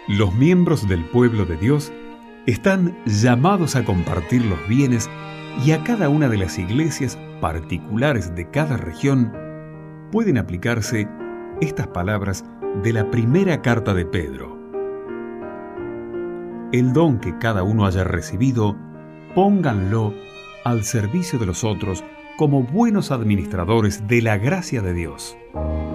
Los miembros del pueblo de Dios están llamados a compartir los bienes y a cada una de las iglesias particulares de cada región pueden aplicarse estas palabras de la primera carta de Pedro. El don que cada uno haya recibido, pónganlo al servicio de los otros como buenos administradores de la gracia de Dios.